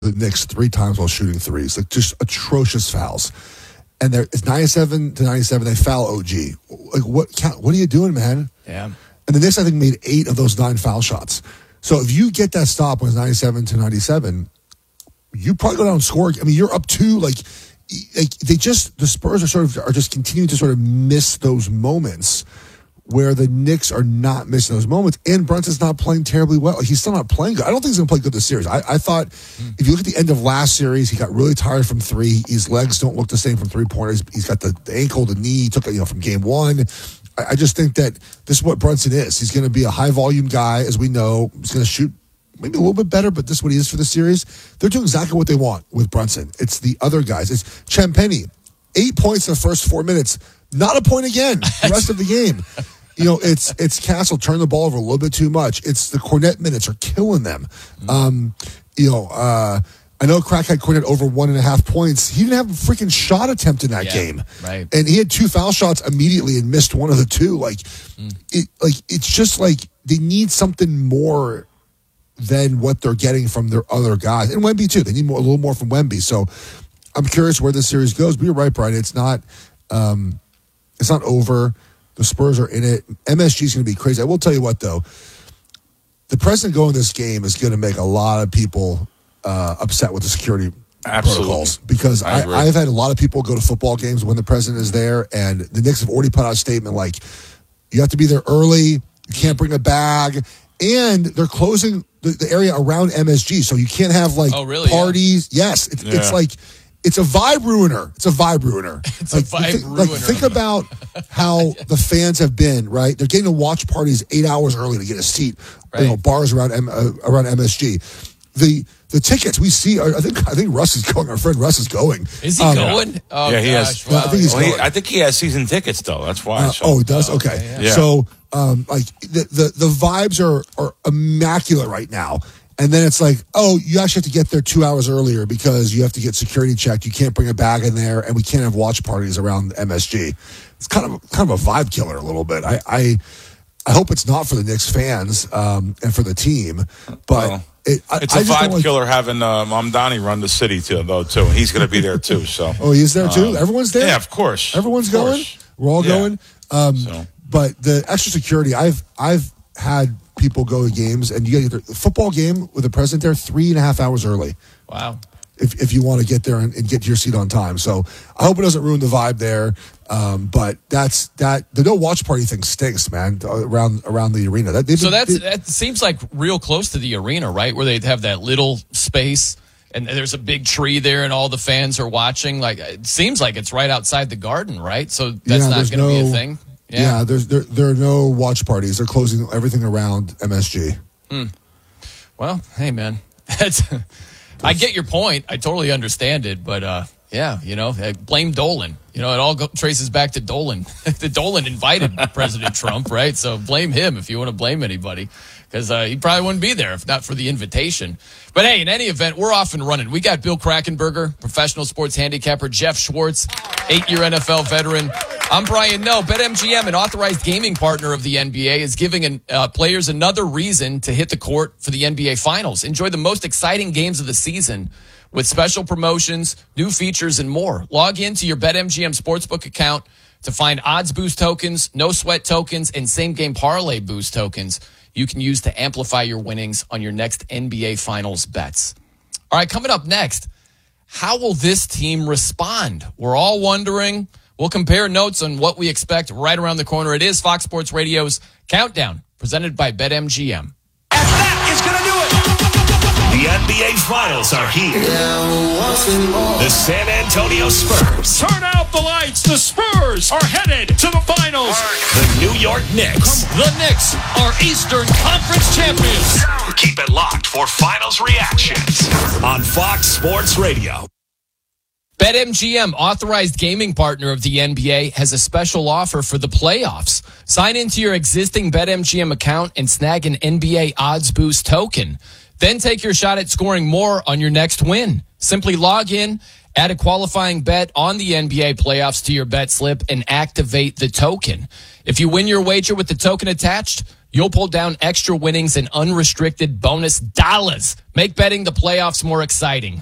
the Knicks 3 times while shooting threes. Like, just atrocious fouls. And it's 97-97. They foul OG. Like, what are you doing, man? Yeah. And the Knicks, I think, made 8 of those 9 foul shots. So if you get that stop when it's 97-97, you probably go down and score. I mean, you're up 2. Like the Spurs are just continuing to sort of miss those moments where the Knicks are not missing those moments. And Brunson's not playing terribly well. Like, he's still not playing good. I don't think he's going to play good this series. I thought if you look at the end of last series, he got really tired from 3. His legs don't look the same from 3-pointers. He's got the ankle, the knee. He took it, from game 1. I just think that this is what Brunson is. He's going to be a high-volume guy, as we know. He's going to shoot maybe a little bit better, but this is what he is for the series. They're doing exactly what they want with Brunson. It's the other guys. It's Champagnie, 8 points in the first 4 minutes. Not a point again the rest of the game. It's Castle turn the ball over a little bit too much. It's the Kornet minutes are killing them. I know Crack had Kornet over 1.5 points. He didn't have a freaking shot attempt in that game. Right. And he had 2 foul shots immediately and missed one of the 2. It's just like they need something more than what they're getting from their other guys. And Wemby, too. They need a little more from Wemby. So I'm curious where this series goes. But you're right, Brian. It's not over. The Spurs are in it. MSG is going to be crazy. I will tell you what, though. The president going this game is going to make a lot of people upset with the security protocols. Because I've had a lot of people go to football games when the president is there, and the Knicks have already put out a statement like, you have to be there early, you can't bring a bag, and they're closing the area around MSG, so you can't have parties. Yeah. Yes, it's like, it's a vibe ruiner. It's a vibe ruiner. Think about how the fans have been, right? They're getting to watch parties 8 hours early to get a seat. Right. Bars around MSG. The tickets we see, I think Russ is going. Our friend Russ is going. Is he going? Oh, yeah, he has. Wow. I think he's going. I think he has season tickets though. That's why. He does. Okay. Yeah. So, the vibes are immaculate right now. And then it's like, you actually have to get there 2 hours earlier because you have to get security checked. You can't bring a bag in there, and we can't have watch parties around MSG. It's kind of a vibe killer a little bit. I hope it's not for the Knicks fans and for the team, but it's a vibe killer having Mamdani run the city too. He's going to be there too. So he's there too. Everyone's there. Yeah, of course. Everyone's going. We're all going. But the extra security, I've had people go to games, and you get the football game with the president there 3.5 hours early. Wow. If you want to get there and get to your seat on time. So I hope it doesn't ruin the vibe there. But the no watch party thing stinks, man, around the arena. That seems like real close to the arena, right? Where they have that little space and there's a big tree there and all the fans are watching. Like, it seems like it's right outside the Garden, right? So that's not going to be a thing. Yeah, there are no watch parties. They're closing everything around MSG. Well, hey, man, I get your point. I totally understand it, but blame Dolan. It all traces back to Dolan. Dolan invited President Trump, right? So blame him if you want to blame anybody, because he probably wouldn't be there if not for the invitation. But hey, in any event, we're off and running. We got Bill Krackomberger, professional sports handicapper, Jeff Schwartz, 8-year NFL veteran. I'm Brian Noe. BetMGM, an authorized gaming partner of the NBA, is giving players another reason to hit the court for the NBA Finals. Enjoy the most exciting games of the season with special promotions, new features, and more. Log into your BetMGM Sportsbook account to find odds boost tokens, no sweat tokens, and same-game parlay boost tokens you can use to amplify your winnings on your next NBA Finals bets. All right, coming up next, how will this team respond? We're all wondering. We'll compare notes on what we expect right around the corner. It is Fox Sports Radio's Countdown, presented by BetMGM. And that is going to do it. The NBA Finals are here. The San Antonio Spurs. Turn out the lights. The Spurs are headed to the finals. The New York Knicks. The Knicks are Eastern Conference champions. Keep it locked for finals reactions on Fox Sports Radio. BetMGM, authorized gaming partner of the NBA, has a special offer for the playoffs. Sign into your existing BetMGM account and snag an NBA odds boost token. Then take your shot at scoring more on your next win. Simply log in, add a qualifying bet on the NBA playoffs to your bet slip, and activate the token. If you win your wager with the token attached, You'll pull down extra winnings and unrestricted bonus dollars. Make betting the playoffs more exciting.